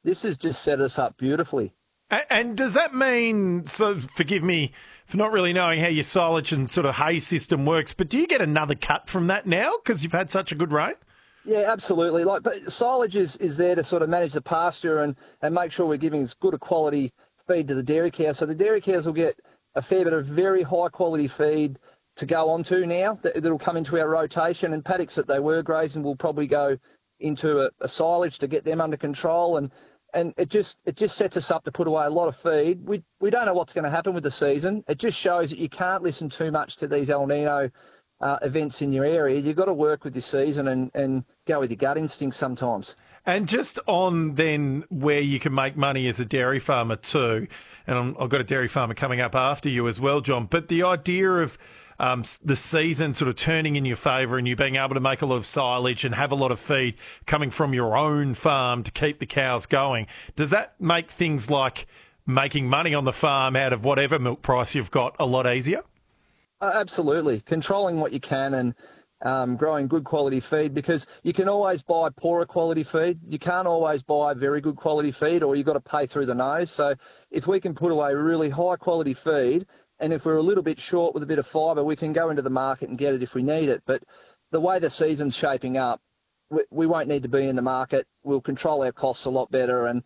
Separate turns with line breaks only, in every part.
this has just set us up beautifully.
And does that mean, so forgive me for not really knowing how your silage and sort of hay system works, but do you get another cut from that now because you've had such a good rain?
Yeah, absolutely. But silage is there to sort of manage the pasture and make sure we're giving as good a quality feed to the dairy cows. So the dairy cows will get a fair bit of very high quality feed to go on to now that'll come into our rotation, and paddocks that they were grazing will probably go into a silage to get them under control, and it just sets us up to put away a lot of feed. We don't know what's going to happen with the season. It just shows that you can't listen too much to these El Nino events in your area. You've got to work with your season and go with your gut instinct sometimes.
And just on then where you can make money as a dairy farmer too, and I've got a dairy farmer coming up after you as well, John, but the idea of the season sort of turning in your favour and you being able to make a lot of silage and have a lot of feed coming from your own farm to keep the cows going, does that make things like making money on the farm out of whatever milk price you've got a lot easier?
Absolutely. Controlling what you can and growing good quality feed, because you can always buy poorer quality feed. You can't always buy very good quality feed, or you've got to pay through the nose. So if we can put away really high quality feed, and if we're a little bit short with a bit of fibre, we can go into the market and get it if we need it. But the way the season's shaping up, we won't need to be in the market. We'll control our costs a lot better, and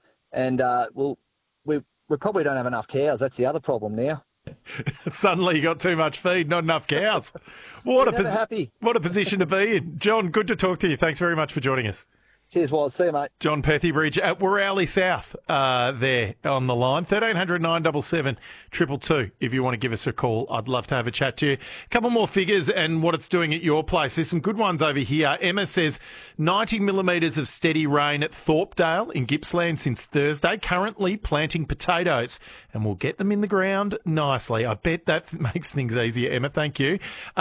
we probably don't have enough cows. That's the other problem now.
Suddenly you got too much feed, not enough cows. What a position to be in. John, good to talk to you. Thanks very much for joining us.
Cheers, Waz. See you, mate.
John Pethybridge at Werrowley South there on the line. 1300 977 222 if you want to give us a call. I'd love to have a chat to you. A couple more figures and what it's doing at your place. There's some good ones over here. Emma says 90 millimetres of steady rain at Thorpedale in Gippsland since Thursday. Currently planting potatoes, and we'll get them in the ground nicely. I bet that makes things easier, Emma. Thank you.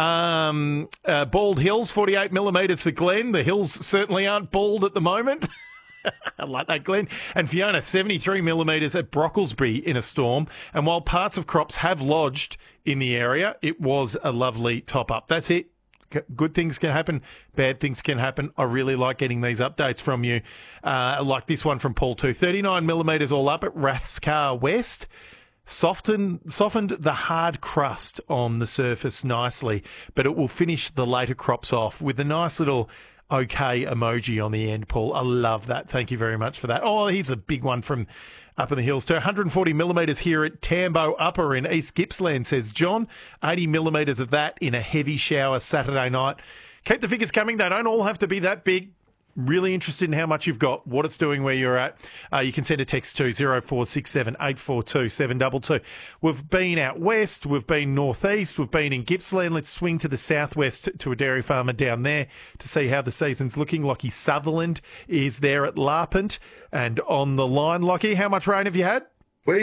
Bald Hills, 48 millimetres for Glenn. The hills certainly aren't bald at the moment. I like that, Glenn. And Fiona, 73 millimetres at Brocklesby in a storm. And while parts of crops have lodged in the area, it was a lovely top-up. That's it. Good things can happen. Bad things can happen. I really like getting these updates from you. Like this one from Paul too. 39 millimetres all up at Rathscar West. Softened the hard crust on the surface nicely, but it will finish the later crops off with a nice little okay emoji on the end, Paul. I love that. Thank you very much for that. Oh, here's a big one from up in the hills too. 140 millimetres here at Tambo Upper in East Gippsland, says John. 80 millimetres of that in a heavy shower Saturday night. Keep the figures coming. They don't all have to be that big. Really interested in how much you've got, what it's doing where you're at. You can send a text to 0467 842 722. We've been out west, we've been northeast, we've been in Gippsland. Let's swing to the southwest to a dairy farmer down there to see how the season's looking. Lockie Sutherland is there at Larpent and on the line. Lockie, how much rain have you had?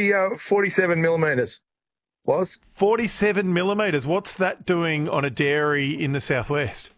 47 millimetres. Was
47 millimetres. What's that doing on a dairy in the southwest?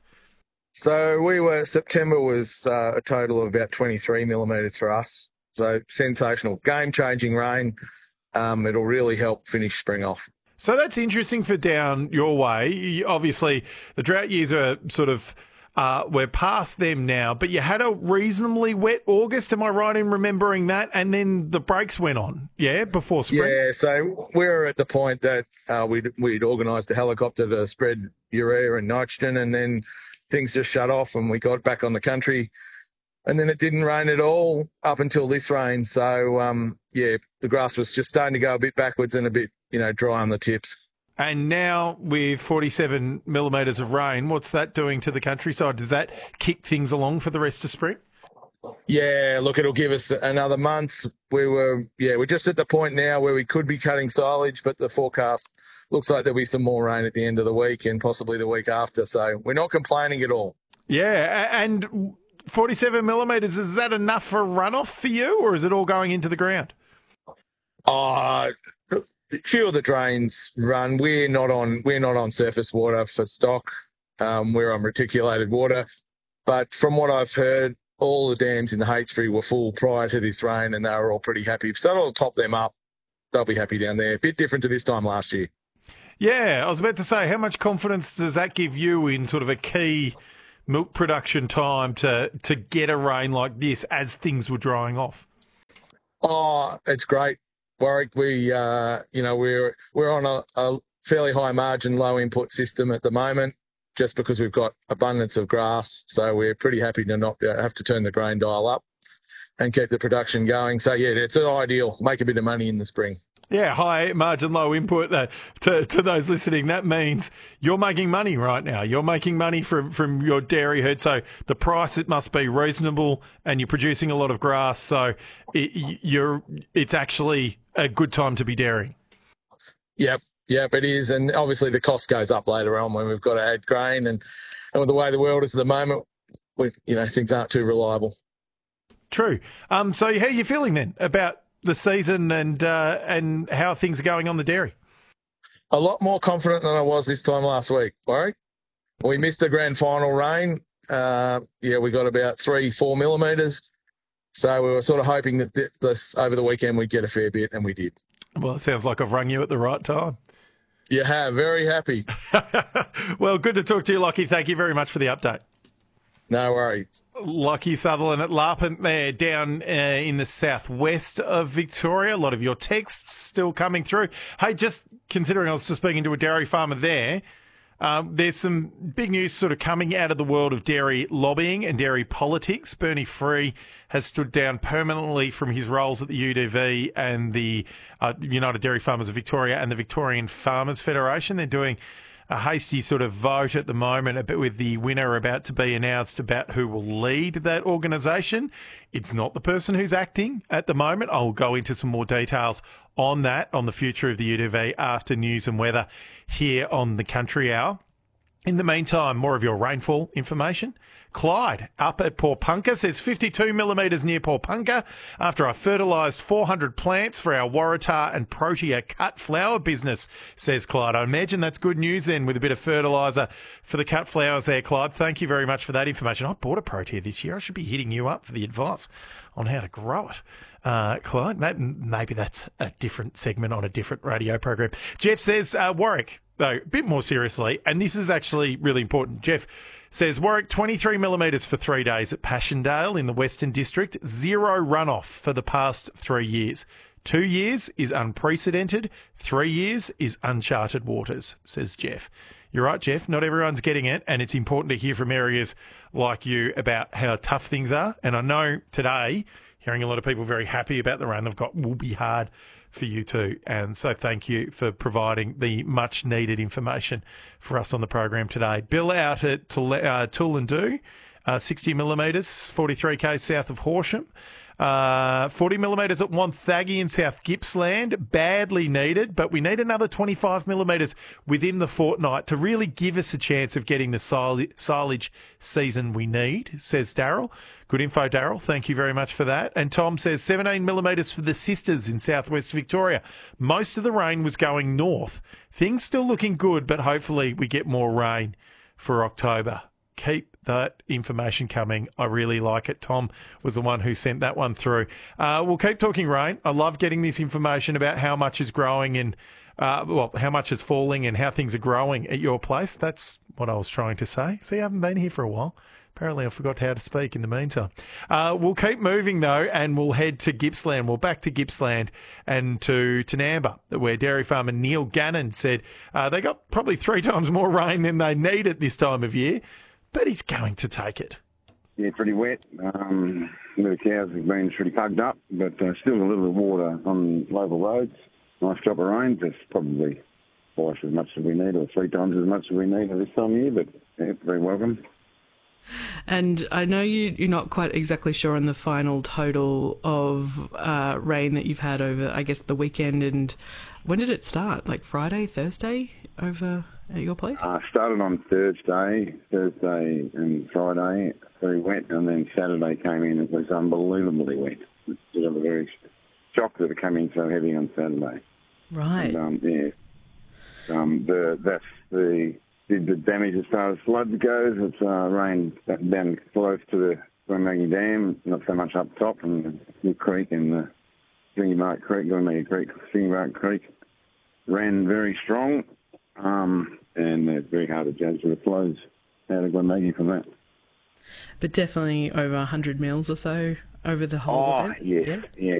So September was a total of about 23 millimetres for us. So sensational, game-changing rain. It'll really help finish spring off.
So that's interesting for down your way. Obviously, the drought years are sort of, we're past them now, but you had a reasonably wet August, am I right in remembering that? And then the brakes went on, before spring?
Yeah, so we're at the point that we'd organised a helicopter to spread urea and nitrogen, and then things just shut off and we got back on the country, and then it didn't rain at all up until this rain. So, the grass was just starting to go a bit backwards and a bit, dry on the tips.
And now with 47 millimetres of rain, what's that doing to the countryside? Does that kick things along for the rest of spring?
Yeah, look, it'll give us another month. We're just at the point now where we could be cutting silage, but the forecast looks like there'll be some more rain at the end of the week and possibly the week after. So we're not complaining at all.
Yeah, and 47 millimetres, is that enough for runoff for you, or is it all going into the ground?
A few of the drains run. We're not on surface water for stock. We're on reticulated water. But from what I've heard, all the dams in the Heytesbury were full prior to this rain, and they were all pretty happy. So it'll top them up. They'll be happy down there. A bit different to this time last year.
Yeah, I was about to say, how much confidence does that give you in sort of a key milk production time to get a rain like this as things were drying off?
Oh, it's great, Warwick. We're on a fairly high margin, low input system at the moment, just because we've got abundance of grass. So we're pretty happy to not have to turn the grain dial up and keep the production going. So yeah, it's an ideal. Make a bit of money in the spring.
Yeah, high margin, low input. To those listening, that means you're making money right now. You're making money from your dairy herd. So the price, it must be reasonable, and you're producing a lot of grass. So it's actually a good time to be dairying.
Yep, it is. And obviously the cost goes up later on when we've got to add grain. And with the way the world is at the moment, things aren't too reliable.
True. So how are you feeling then about the season and how things are going on the dairy?
A lot more confident than I was this time last week, Warwick. We missed the grand final rain. We got about 3-4 millimetres. So we were sort of hoping that this over the weekend we'd get a fair bit, and we did.
Well, it sounds like I've rung you at the right time.
You have. Very happy.
Well, good to talk to you, Lockie. Thank you very much for the update.
No worries.
Lockie Sutherland at Larpent there, down in the southwest of Victoria. A lot of your texts still coming through. Hey, just considering I was just speaking to a dairy farmer there, there's some big news sort of coming out of the world of dairy lobbying and dairy politics. Bernie Free has stood down permanently from his roles at the UDV and the United Dairy Farmers of Victoria and the Victorian Farmers Federation. They're doing a hasty sort of vote at the moment, with the winner about to be announced about who will lead that organisation. It's not the person who's acting at the moment. I'll go into some more details on that, on the future of the UDV after news and weather here on the Country Hour. In the meantime, more of your rainfall information. Clyde up at Porpunka says 52 millimetres near Porpunka after I fertilised 400 plants for our Waratah and Protea cut flower business, says Clyde. I imagine that's good news then, with a bit of fertiliser for the cut flowers there, Clyde. Thank you very much for that information. I bought a Protea this year. I should be hitting you up for the advice on how to grow it. Clyde, maybe that's a different segment on a different radio program. Jeff says, Warwick, though, a bit more seriously, and this is actually really important. Jeff says, Warwick, 23 millimetres for 3 days at Passchendaele in the Western District, 0 runoff for the past 3 years. 2 years is unprecedented, 3 years is uncharted waters, says Jeff. You're right, Jeff, not everyone's getting it, and it's important to hear from areas like you about how tough things are. And I know today, hearing a lot of people very happy about the rain they've got will be hard for you too. And so thank you for providing the much needed information for us on the program today. Bill out at Toolandoo, 60 millimetres, 43 k's south of Horsham. 40 millimetres at Wonthaggi in South Gippsland, badly needed, but we need another 25 millimetres within the fortnight to really give us a chance of getting the silage season we need, says Daryl. Good info, Daryl. Thank you very much for that. And Tom says 17 millimetres for the Sisters in southwest Victoria. Most of the rain was going north. Things still looking good, but hopefully we get more rain for October. Keep that information coming. I really like it. Tom was the one who sent that one through. We'll keep talking rain. I love getting this information about how much is growing and, how much is falling and how things are growing at your place. That's what I was trying to say. See, I haven't been here for a while. Apparently I forgot how to speak in the meantime. We'll keep moving, though, and we'll head to Gippsland. We'll back to Gippsland and to Namba, where dairy farmer Neil Gannon said they got probably 3 times more rain than they need at this time of year, but he's going to take it.
Yeah, pretty wet. The cows have been pretty pugged up, but still a little bit of water on local roads. Nice drop of rain, just probably twice as much as we need, or 3 times as much as we need at this time of year, but yeah, very welcome.
And I know you're not quite exactly sure on the final total of rain that you've had over, I guess, the weekend. And when did it start? Like Friday, Thursday over at your place?
Started on Thursday and Friday, very wet, and then Saturday came in. It was unbelievably wet. I was very shocked that it came in so heavy on Saturday.
Right.
And, that's the damage as far as flood goes. It's rained down close to the Glenmaggie Dam, not so much up top, and the creek and the Stringybark Creek, Glenmaggie Creek, Stringybark Creek ran very strong, and it's very hard to judge the flows out of Glenmaggie from that.
But definitely over 100 mils or so over the whole event?
Yeah,